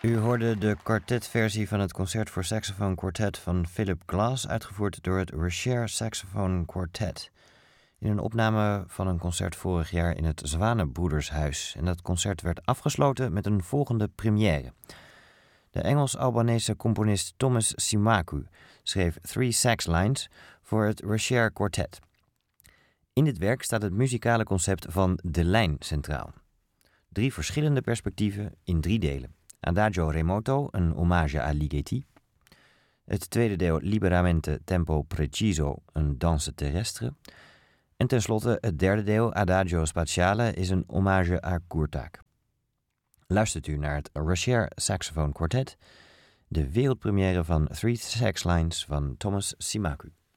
U hoorde de kwartetversie van het concert voor saxofoon quartet van Philip Glass, uitgevoerd door het Recher Saxophone Quartet. In een opname van een concert vorig jaar in het Zwanenbroedershuis. En dat concert werd afgesloten met een volgende première. De Engels-Albanese componist Thomas Simaku schreef 3 sax lines voor het Recher Quartet. In dit werk staat het muzikale concept van de lijn centraal. 3 verschillende perspectieven in 3 delen. Adagio remoto, een hommage à Ligeti. Het tweede deel Liberamente tempo preciso, een danse terrestre. En tenslotte het derde deel Adagio spaziale is een hommage à Kurtak. Luistert u naar het Recher Saxophone Quartet, de wereldpremière van 3 Sax Lines van Thomas Simaku.